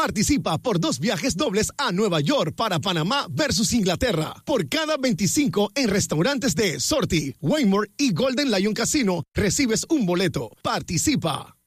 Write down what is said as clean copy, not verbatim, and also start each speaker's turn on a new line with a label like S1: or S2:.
S1: Participa por 2 viajes dobles a Nueva York para Panamá versus Inglaterra. Por cada 25 en restaurantes de Sorty, Waymore y Golden Lion Casino, recibes un boleto. Participa.